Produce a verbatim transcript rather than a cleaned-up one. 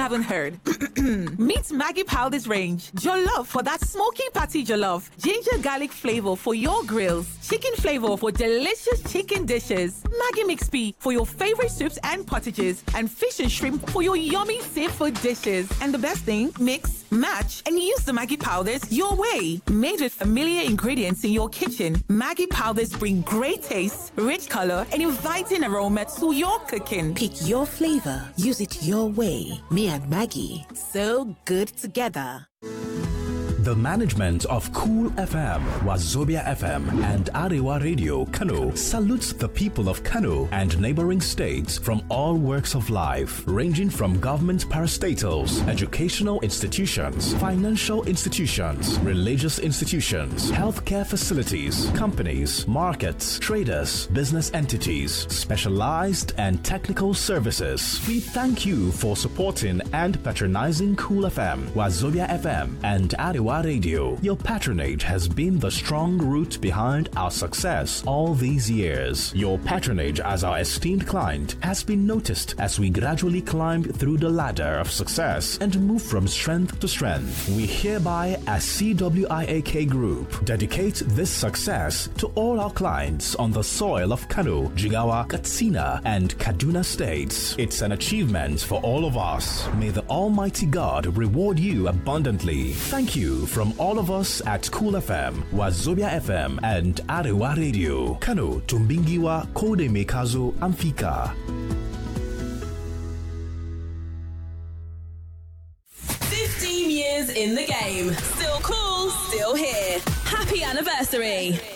haven't heard. Meet Maggie Powder's range. Jollof for that smoky patty jollof. Ginger garlic flavor for your grills. Chicken flavor for delicious chicken dishes. Maggie Mix P for your favorite soups and pottages. And fish and shrimp for your yummy seafood dishes. And the best thing, mix, match, and use the Maggie Powders your way. Made with familiar ingredients in your kitchen, Maggie Powders bring great taste, rich color, and inviting aroma to your cooking. Pick your flavor. Use it your way. Me and Maggie, so good together. The management of Cool F M, Wazobia F M, and Arewa Radio Kano salutes the people of Kano and neighboring states from all walks of life, ranging from government parastatals, educational institutions, financial institutions, religious institutions, healthcare facilities, companies, markets, traders, business entities, specialized and technical services. We thank you for supporting and patronizing Cool F M, Wazobia F M, and Arewa Radio. Your patronage has been the strong root behind our success all these years. Your patronage as our esteemed client has been noticed as we gradually climbed through the ladder of success and moved from strength to strength. We hereby, as C W I A K Group, dedicate this success to all our clients on the soil of Kano, Jigawa, Katsina, and Kaduna states. It's an achievement for all of us. May the Almighty God reward you abundantly. Thank you from all of us at Cool F M, Wazobia F M, and Arewa Radio. Kano, Tumbingiwa, Kode Mekazo, Amfika. fifteen years in the game. Still cool, still here. Happy anniversary.